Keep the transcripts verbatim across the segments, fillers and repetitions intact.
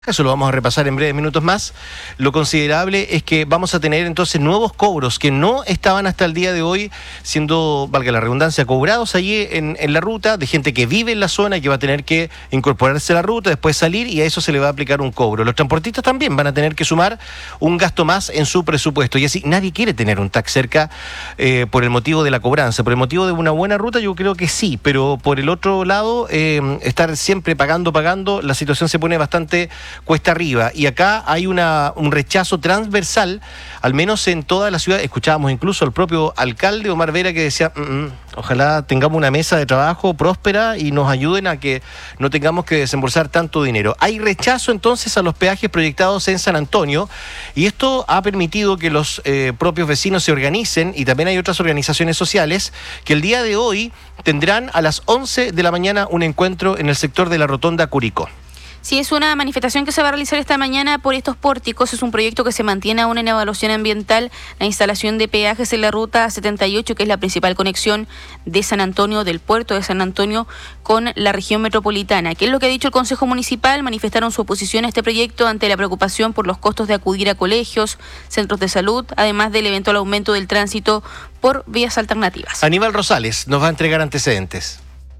Eso lo vamos a repasar en breves minutos más. Lo considerable es que vamos a tener entonces nuevos cobros que no estaban hasta el día de hoy siendo, valga la redundancia, cobrados allí en, en la ruta, de gente que vive en la zona y que va a tener que incorporarse a la ruta, después salir, y a eso se le va a aplicar un cobro. Los transportistas también van a tener que sumar un gasto más en su presupuesto, y así nadie quiere tener un tax cerca eh, por el motivo de la cobranza. Por el motivo de una buena ruta yo creo que sí, pero por el otro lado, eh, estar siempre pagando, pagando, la situación se pone bastante cuesta arriba, y acá hay una, un rechazo transversal, al menos en toda la ciudad. Escuchábamos incluso al propio alcalde Omar Vera que decía, mm, mm, ojalá tengamos una mesa de trabajo próspera y nos ayuden a que no tengamos que desembolsar tanto dinero. Hay rechazo entonces a los peajes proyectados en San Antonio, y esto ha permitido que los eh, propios vecinos se organicen, y también hay otras organizaciones sociales que el día de hoy tendrán a las once de la mañana un encuentro en el sector de la Rotonda Curicó. Sí, es una manifestación que se va a realizar esta mañana por estos pórticos. Es un proyecto que se mantiene aún en evaluación ambiental, la instalación de peajes en la ruta setenta y ocho, que es la principal conexión de San Antonio, del puerto de San Antonio, con la región metropolitana. ¿Qué es lo que ha dicho el Consejo Municipal? Manifestaron su oposición a este proyecto ante la preocupación por los costos de acudir a colegios, centros de salud, además del eventual aumento del tránsito por vías alternativas. Aníbal Rosales nos va a entregar antecedentes.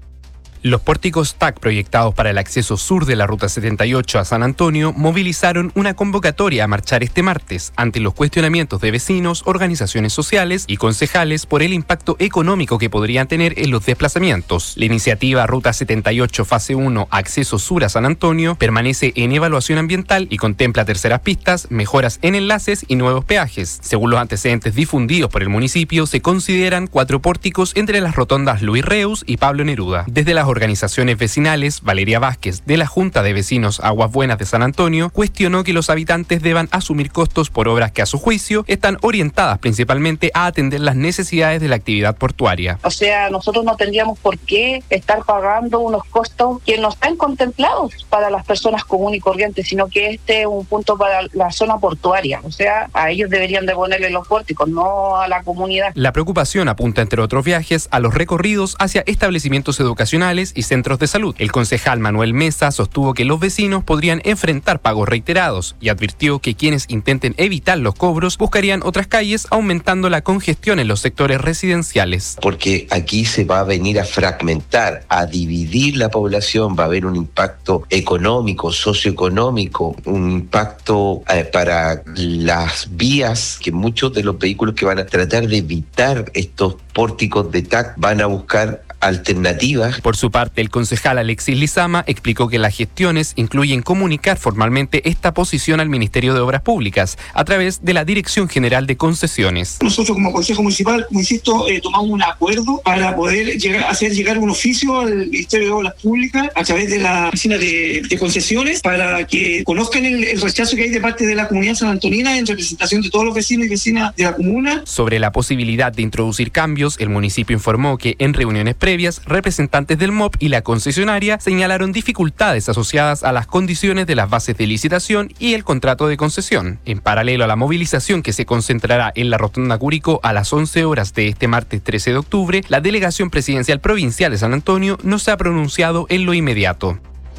Los pórticos T A C proyectados para el acceso sur de la Ruta setenta y ocho a San Antonio movilizaron una convocatoria a marchar este martes ante los cuestionamientos de vecinos, organizaciones sociales y concejales por el impacto económico que podrían tener en los desplazamientos. La iniciativa Ruta setenta y ocho Fase uno Acceso Sur a San Antonio permanece en evaluación ambiental y contempla terceras pistas, mejoras en enlaces y nuevos peajes. Según los antecedentes difundidos por el municipio, se consideran cuatro pórticos entre las rotondas Luis Reus y Pablo Neruda. Desde las organizaciones vecinales, Valeria Vázquez, de la Junta de Vecinos Aguas Buenas de San Antonio, cuestionó que los habitantes deban asumir costos por obras que a su juicio están orientadas principalmente a atender las necesidades de la actividad portuaria. O sea, nosotros no tendríamos por qué estar pagando unos costos que no están contemplados para las personas comunes y corrientes, sino que este es un punto para la zona portuaria. O sea, a ellos deberían de ponerle los pórticos, no a la comunidad. La preocupación apunta, entre otros viajes, a los recorridos hacia establecimientos educacionales y centros de salud. El concejal Manuel Mesa sostuvo que los vecinos podrían enfrentar pagos reiterados y advirtió que quienes intenten evitar los cobros buscarían otras calles, aumentando la congestión en los sectores residenciales. Porque aquí se va a venir a fragmentar, a dividir la población, va a haber un impacto económico, socioeconómico, un impacto eh, para las vías, que muchos de los vehículos que van a tratar de evitar estos pórticos de T A C van a buscar alternativas. Por su parte, el concejal Alexis Lizama explicó que las gestiones incluyen comunicar formalmente esta posición al Ministerio de Obras Públicas a través de la Dirección General de Concesiones. Nosotros como Consejo Municipal, como insisto, eh, tomamos un acuerdo para poder llegar, hacer llegar un oficio al Ministerio de Obras Públicas a través de la Oficina de, de Concesiones para que conozcan el, el rechazo que hay de parte de la comunidad sanantonina en representación de todos los vecinos y vecinas de la comuna. Sobre la posibilidad de introducir cambios, el municipio informó que en reuniones previas representantes del M O P y la concesionaria señalaron dificultades asociadas a las condiciones de las bases de licitación y el contrato de concesión. En paralelo a la movilización que se concentrará en la Rotonda Curicó a las once horas de este martes trece de octubre, la Delegación Presidencial Provincial de San Antonio no se ha pronunciado en lo inmediato.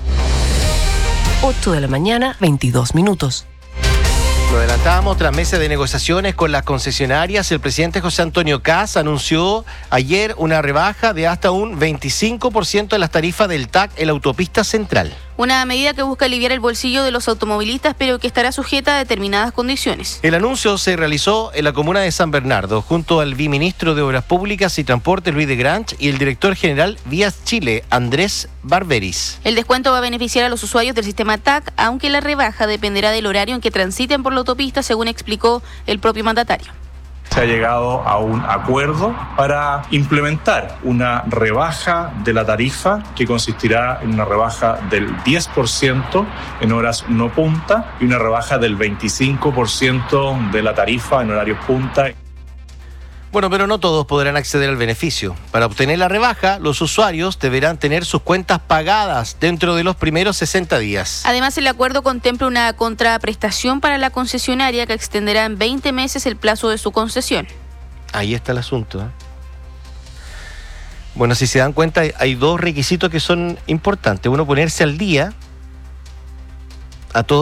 ocho de la mañana, veintidós minutos. Lo adelantábamos, tras meses de negociaciones con las concesionarias, el presidente José Antonio Kast anunció ayer una rebaja de hasta un veinticinco por ciento de las tarifas del T A C en la autopista central. Una medida que busca aliviar el bolsillo de los automovilistas, pero que estará sujeta a determinadas condiciones. El anuncio se realizó en la comuna de San Bernardo, junto al viceministro de Obras Públicas y Transporte, Luis de Granch, y el director general Vías Chile, Andrés Barberis. El descuento va a beneficiar a los usuarios del sistema T A C, aunque la rebaja dependerá del horario en que transiten por la autopista, según explicó el propio mandatario. Se ha llegado a un acuerdo para implementar una rebaja de la tarifa que consistirá en una rebaja del diez por ciento en horas no punta y una rebaja del veinticinco por ciento de la tarifa en horarios punta. Bueno, pero no todos podrán acceder al beneficio. Para obtener la rebaja, los usuarios deberán tener sus cuentas pagadas dentro de los primeros sesenta días. Además, el acuerdo contempla una contraprestación para la concesionaria que extenderá en veinte meses el plazo de su concesión. Ahí está el asunto, ¿eh? Bueno, si se dan cuenta, hay dos requisitos que son importantes. Uno, ponerse al día a todos.